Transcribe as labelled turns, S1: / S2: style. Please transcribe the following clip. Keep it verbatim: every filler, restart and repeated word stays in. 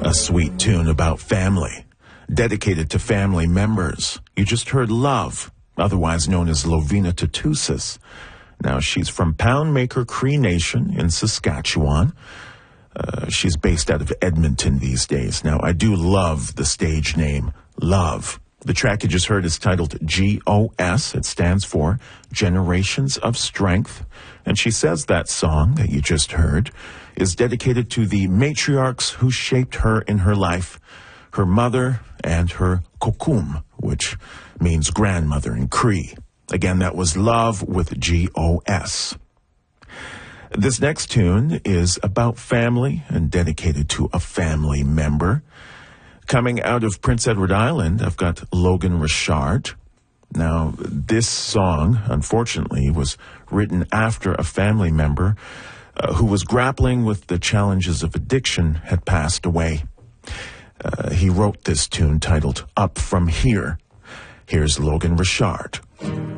S1: A sweet tune about family, dedicated to family members. You just heard Love, otherwise known as Lovina Tatusis. Now, she's from Poundmaker Cree Nation in Saskatchewan. Uh, she's based out of Edmonton these days. Now, I do love the stage name, Love. The track you just heard is titled G O S. It stands for Generations of Strength. And she says that song that you just heard is dedicated to the matriarchs who shaped her in her life, her mother and her kokum, which means grandmother in Cree. Again, that was Love with G O S. This next tune is about family and dedicated to a family member. Coming out of Prince Edward Island, I've got Logan Richard. Now, this song, unfortunately, was written after a family member uh, who was grappling with the challenges of addiction had passed away. Uh, he wrote this tune titled Up From Here. Here's Logan Richard.